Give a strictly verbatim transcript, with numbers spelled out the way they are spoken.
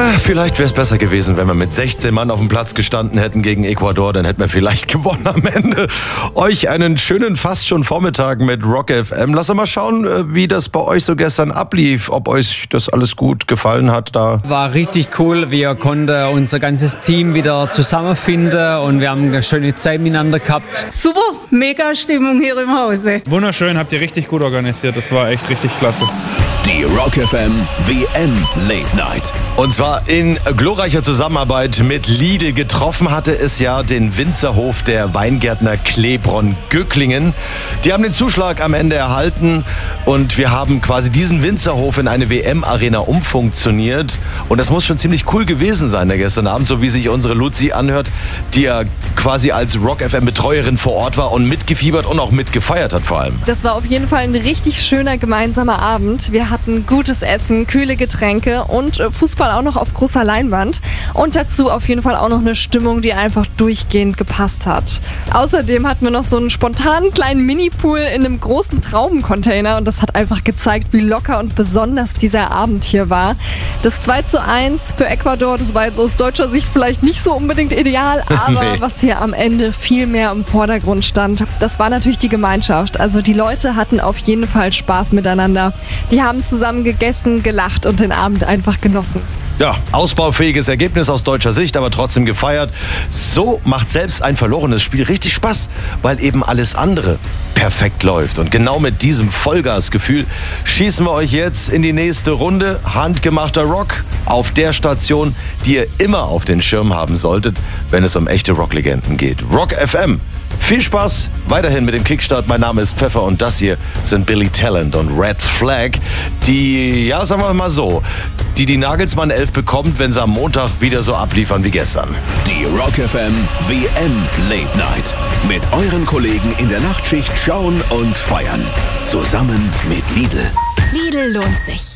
Vielleicht wäre es besser gewesen, wenn wir mit sechzehn Mann auf dem Platz gestanden hätten gegen Ecuador, dann hätten wir vielleicht gewonnen am Ende. Euch einen schönen fast schon Vormittag mit Rock F M. Lass uns mal schauen, wie das bei euch so gestern ablief, ob euch das alles gut gefallen hat da. War richtig cool, wir konnten unser ganzes Team wieder zusammenfinden und wir haben eine schöne Zeit miteinander gehabt. Super, mega Stimmung hier im Hause. Wunderschön, habt ihr richtig gut organisiert, das war echt richtig klasse. Die Rock F M W M Late Night. Und zwar in glorreicher Zusammenarbeit mit Lidl. Getroffen hatte es ja den Winzerhof der Weingärtner Klebron-Gücklingen. Die haben den Zuschlag am Ende erhalten und wir haben quasi diesen Winzerhof in eine W M-Arena umfunktioniert. Und das muss schon ziemlich cool gewesen sein, der gestern Abend, so wie sich unsere Luzi anhört, die ja quasi als Rock F M-Betreuerin vor Ort war und mitgefiebert und auch mitgefeiert hat vor allem. Das war auf jeden Fall ein richtig schöner gemeinsamer Abend. Wir hatten gutes Essen, kühle Getränke und Fußball auch noch auf großer Leinwand. Und dazu auf jeden Fall auch noch eine Stimmung, die einfach durchgehend gepasst hat. Außerdem hatten wir noch so einen spontanen kleinen Mini-Pool in einem großen Traubencontainer und das hat einfach gezeigt, wie locker und besonders dieser Abend hier war. Das zwei zu eins für Ecuador, das war jetzt aus deutscher Sicht vielleicht nicht so unbedingt ideal, aber nee. Was hier am Ende viel mehr im Vordergrund stand, das war natürlich die Gemeinschaft. Also die Leute hatten auf jeden Fall Spaß miteinander. Die haben zusammen gegessen, gelacht und den Abend einfach genossen. Ja, ausbaufähiges Ergebnis aus deutscher Sicht, aber trotzdem gefeiert. So macht selbst ein verlorenes Spiel richtig Spaß, weil eben alles andere perfekt läuft. Und genau mit diesem Vollgasgefühl schießen wir euch jetzt in die nächste Runde. Handgemachter Rock auf der Station, die ihr immer auf den Schirm haben solltet, wenn es um echte Rocklegenden geht. Rock F M. Viel Spaß weiterhin mit dem Kickstart. Mein Name ist Pfeffer und das hier sind Billy Talent und Red Flag, die, ja, sagen wir mal so, die die Nagelsmann elf bekommt, wenn sie am Montag wieder so abliefern wie gestern. Die Rock F M W M Late Night. Mit euren Kollegen in der Nachtschicht schauen und feiern. Zusammen mit Lidl. Lidl lohnt sich.